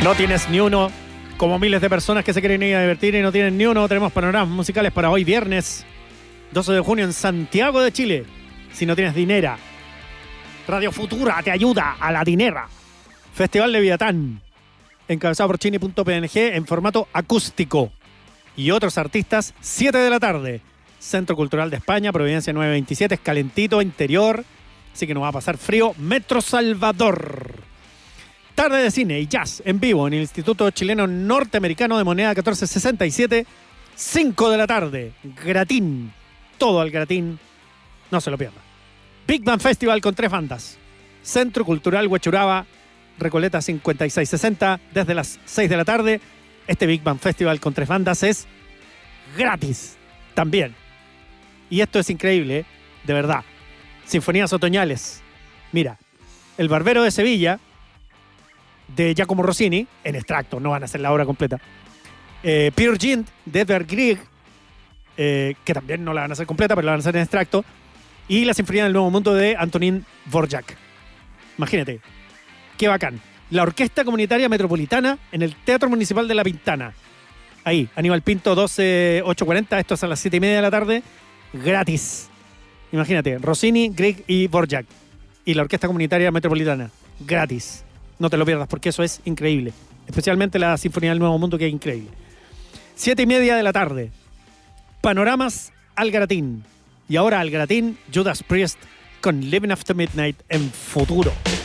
No tienes ni uno, como miles de personas que se quieren ir a divertir y no tienen ni uno. Tenemos panoramas musicales para hoy viernes 12 de junio en Santiago de Chile. Si no tienes dinera, Radio Futura te ayuda a la dinera. Festival Leviatán, encabezado por Chini.png en formato acústico. Y otros artistas, 7 de la tarde. Centro Cultural de España, Providencia 927, es calentito, interior, así que no va a pasar frío. Metro Salvador. Tarde de cine y jazz en vivo en el Instituto Chileno Norteamericano de Moneda 1467, 5 de la tarde. Gratín, todo al gratín, no se lo pierda. Big Band Festival con 3 bandas. Centro Cultural Huechuraba, Recoleta 5660, desde las 6 de la tarde. Este Big Band Festival con 3 bandas es gratis también. Y esto es increíble, de verdad. Sinfonías otoñales. Mira, El Barbero de Sevilla, de Giacomo Rossini, en extracto, no van a hacer la obra completa. Peer Gynt, de Edvard Grieg, que también no la van a hacer completa, pero la van a hacer en extracto. Y la Sinfonía del Nuevo Mundo de Antonín Dvorak. Imagínate, qué bacán. La Orquesta Comunitaria Metropolitana en el Teatro Municipal de La Pintana. Ahí, Aníbal Pinto 12840, esto es a las 7:30 de la tarde, gratis. Imagínate, Rossini, Grieg y Dvorak. Y la Orquesta Comunitaria Metropolitana, gratis. No te lo pierdas porque eso es increíble. Especialmente la Sinfonía del Nuevo Mundo, que es increíble. 7:30 de la tarde. Panoramas al gratín. Y ahora al gratín, Judas Priest con Living After Midnight en Futuro.